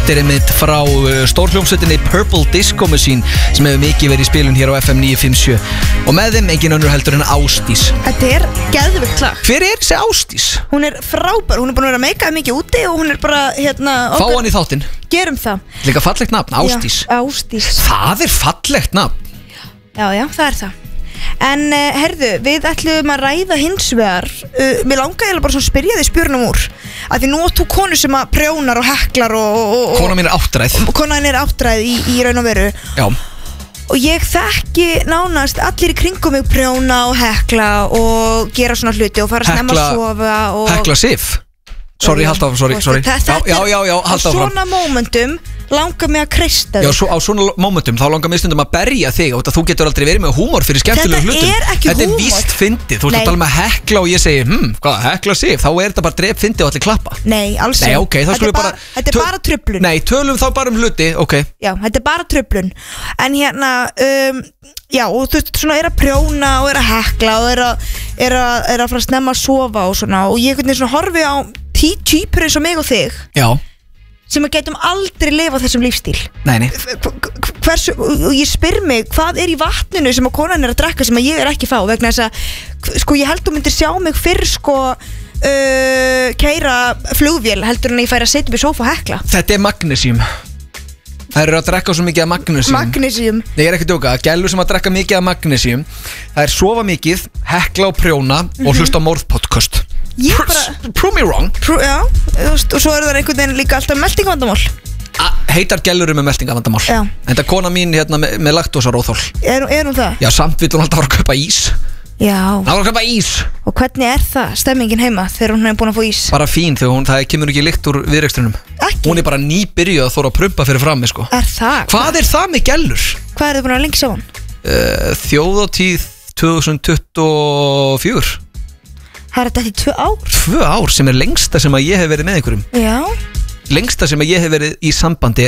Þetta einmitt frá stórhljómsveitinni Purple Disco Machine sem hefur mikið verið í spilun hér á FM 957 og með þeim engin önnur heldur en Ásdís. Þetta geðveikt lag. Hver þessi Ásdís? Hún frábær, hún búin að vera að meika mikið úti og hún bara, Fá hann í þáttinn. Gerum það. Líka fallegt nafn, Ásdís. Já, Ásdís. Það fallegt nafn. Já, það það. En herðu, við ætlum að ræða hins vegar mér langaði bara svona að spyrja þig spjörnum úr að því nú átt þú konu sem að prjónar og heklar og Kona mín áttræð. Konan áttræð í raun og veru. Já. Og ég þekki nánast allir í kringum mig prjóna og hekla og gera svona hluti og fara snemma að sofa og Hekla Sif. Sorry, halda áfram, sorry. Já, halda áfram. Svona momentum langar mig að kreista þig. Já, á svona momentum þá langar mig stundum að berja þig og þú getur aldrei verið með húmor fyrir skemmtilegu hlutum. Þetta ekki húmor. Þetta víst fyndið. Þú ert að tala með hekla og ég segi, hvað, hekla Sif? Þá þetta bara drep fyndið og allir klappa. Nei, alls ekki. Nei, ok, þá skulum við bara Þetta bara truflun. Nei, tölum þá bara hluti, ok. Já, þetta bara truflun. En já, og þú veist, svona að prjóna og að hekla og að fara snemma að sofa og svona og ég svona horfi á týpur eins og mig og þig. Já. Sem að getum aldrei lifað þessum lífstíl. Nei. Hversu, og ég spyr mig, hvað í vatninu sem að konan að drekka sem að ég ekki fá vegna þess að, sko, ég held þú myndir sjá mig fyrr, sko, keyra flugvél heldur en ég færi að setja upp í sófa og hekla. Þetta magnesium. Það eru að drekka svo mikið af magnesium. Magnesium. Nei, ég ekki að djóka, gælur sem að drekka mikið af magnesium. Það sofa mikið, hekla og prjóna og hlusta á morðpodcast. Prove me wrong. Já, og svo það einhvern veginn líka alltaf meltingavandamál. Heitar gælur með meltingavandamál. Já. En það kona mín með laktósaróþol. Er hún það? Já, samt vill hún alltaf fara að kaupa ís. Já. Það var að kaupa ís. Og hvernig það, stemmingin heima þegar hún búin að fá ís? Bara fín, þegar það kemur ekki lykt úr viðrekstrinum. Ekki? Hún bara nýbyrjuð að þóra að prumpa fyrir frammi, sko. Það? Hvað það með gælur? Hvað þið búin að lengi sjá hann? Þjóðhátíð 2024. Það þetta í 2 ár? 2 ár sem lengsta sem að ég hef verið með einhverjum. Já. Lengsta sem að ég hef verið í sambandi